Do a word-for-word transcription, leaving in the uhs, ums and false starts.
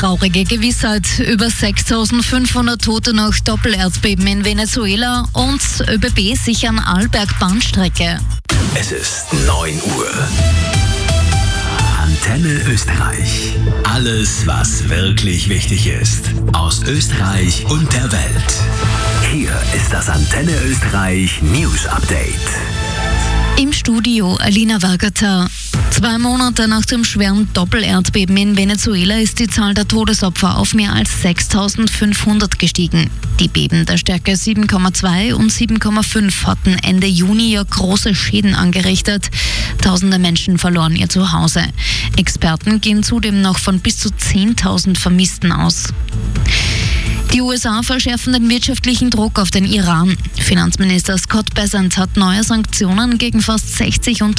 Traurige Gewissheit. Über sechstausendfünfhundert Tote nach Doppelerdbeben in Venezuela und ÖBB sichern Arlberg-Bahnstrecke. Es ist neun Uhr. Antenne Österreich. Alles, was wirklich wichtig ist. Aus Österreich und der Welt. Hier ist das Antenne Österreich News Update. Im Studio Alina Wagata. Zwei Monate nach dem schweren Doppelerdbeben in Venezuela ist die Zahl der Todesopfer auf mehr als sechstausendfünfhundert gestiegen. Die Beben der Stärke sieben Komma zwei und sieben Komma fünf hatten Ende Juni ja große Schäden angerichtet. Tausende Menschen verloren ihr Zuhause. Experten gehen zudem noch von bis zu zehntausend Vermissten aus. Die U S A verschärfen den wirtschaftlichen Druck auf den Iran. Finanzminister Scott Bessent hat neue Sanktionen gegen fast sechzig